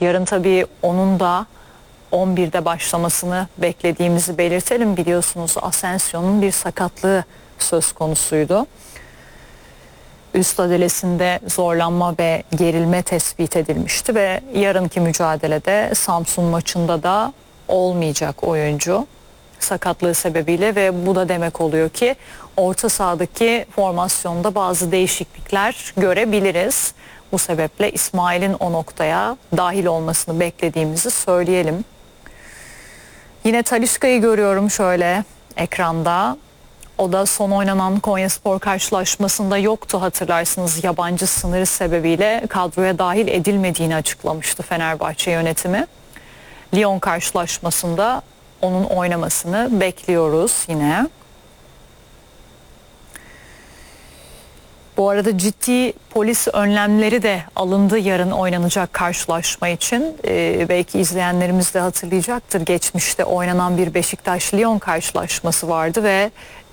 Yarın tabii onun da 11'de başlamasını beklediğimizi belirtelim. Biliyorsunuz Asensio'nun bir sakatlığı söz konusuydu. Üst adalesinde zorlanma ve gerilme tespit edilmişti ve yarınki mücadelede Samsun maçında da olmayacak oyuncu sakatlığı sebebiyle ve bu da demek oluyor ki orta sahadaki formasyonda bazı değişiklikler görebiliriz. Bu sebeple İsmail'in o noktaya dahil olmasını beklediğimizi söyleyelim. Yine Talisca'yı görüyorum şöyle ekranda. O da son oynanan Konyaspor karşılaşmasında yoktu, hatırlarsınız, yabancı sınırı sebebiyle kadroya dahil edilmediğini açıklamıştı Fenerbahçe yönetimi. Lyon karşılaşmasında onun oynamasını bekliyoruz yine. Bu arada ciddi polis önlemleri de alındı yarın oynanacak karşılaşma için. Belki izleyenlerimiz de hatırlayacaktır. Geçmişte oynanan bir Beşiktaş-Lyon karşılaşması vardı ve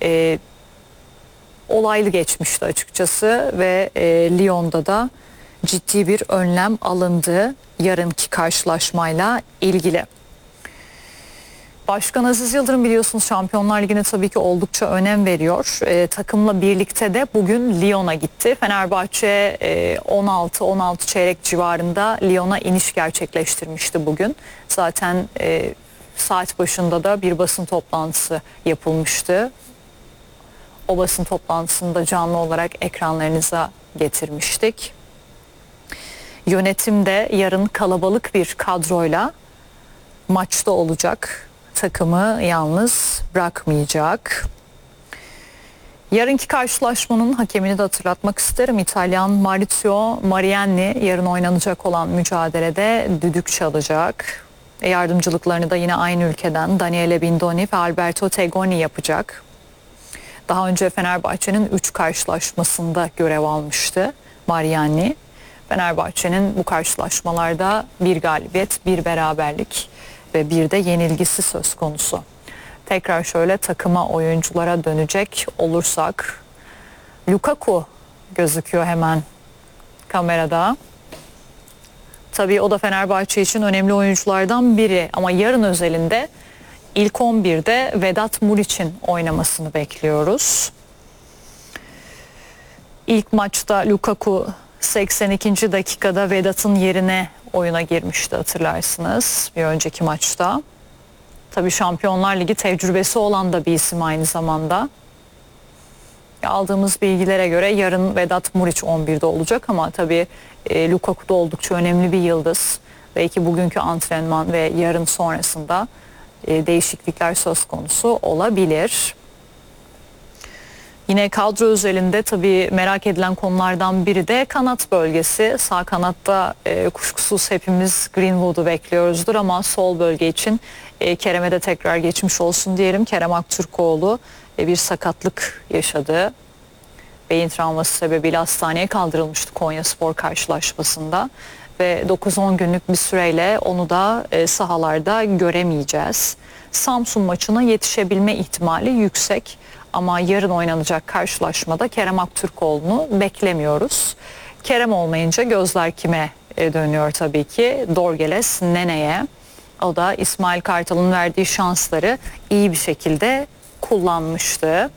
olaylı geçmişti açıkçası ve Lyon'da da ciddi bir önlem alındı yarınki karşılaşmayla ilgili. Başkan Aziz Yıldırım biliyorsunuz Şampiyonlar Ligi'ne tabii ki oldukça önem veriyor. Takımla birlikte de bugün Lyon'a gitti. Fenerbahçe 16 çeyrek civarında Lyon'a iniş gerçekleştirmişti bugün. Zaten saat başında da bir basın toplantısı yapılmıştı. O basın toplantısını da canlı olarak ekranlarınıza getirmiştik. Yönetim de yarın kalabalık bir kadroyla maçta olacak. Takımı yalnız bırakmayacak. Yarınki karşılaşmanın hakemini de hatırlatmak isterim. İtalyan Maurizio Mariani yarın oynanacak olan mücadelede düdük çalacak. Yardımcılıklarını da yine aynı ülkeden Daniele Bindoni ve Alberto Tegoni yapacak. Daha önce Fenerbahçe'nin 3 karşılaşmasında görev almıştı Mariani. Fenerbahçe'nin bu karşılaşmalarda bir galibiyet, bir beraberlik ve bir de yenilgisi söz konusu. Tekrar şöyle takıma, oyunculara dönecek olursak, Lukaku gözüküyor hemen kamerada. Tabii o da Fenerbahçe için önemli oyunculardan biri ama yarın özelinde ilk 11'de Vedat Muriç'in oynamasını bekliyoruz. İlk maçta Lukaku 82. dakikada Vedat'ın yerine oyuna girmişti, hatırlarsınız, bir önceki maçta. Tabii Şampiyonlar Ligi tecrübesi olan da bir isim aynı zamanda. Aldığımız bilgilere göre yarın Vedat Muriç 11'de olacak ama tabii Lukaku da oldukça önemli bir yıldız. Belki bugünkü antrenman ve yarın sonrasında değişiklikler söz konusu olabilir. Yine kadro özelinde tabii merak edilen konulardan biri de kanat bölgesi. Sağ kanatta kuşkusuz hepimiz Greenwood'u bekliyoruzdur ama sol bölge için Kerem'e de tekrar geçmiş olsun diyelim. Kerem Aktürkoğlu bir sakatlık yaşadı. Beyin travması sebebiyle hastaneye kaldırılmıştı Konyaspor karşılaşmasında. Ve 9-10 günlük bir süreyle onu da sahalarda göremeyeceğiz. Samsun maçına yetişebilme ihtimali yüksek. Ama yarın oynanacak karşılaşmada Kerem Aktürkoğlu'nu beklemiyoruz. Kerem olmayınca gözler kime dönüyor tabii ki? Dorgeles Nene'ye. O da İsmail Kartal'ın verdiği şansları iyi bir şekilde kullanmıştı.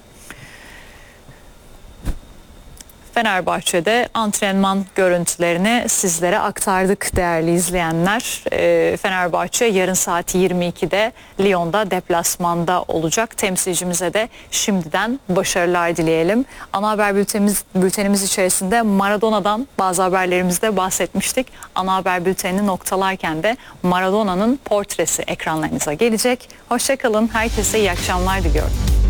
Fenerbahçe'de antrenman görüntülerini sizlere aktardık değerli izleyenler. Fenerbahçe yarın saat 22'de Lyon'da deplasmanda olacak. Temsilcimize de şimdiden başarılar dileyelim. Ana haber bültenimiz içerisinde Maradona'dan bazı haberlerimizde bahsetmiştik. Ana haber bültenini noktalarken de Maradona'nın portresi ekranlarınıza gelecek. Hoşça kalın. Herkese iyi akşamlar diliyorum.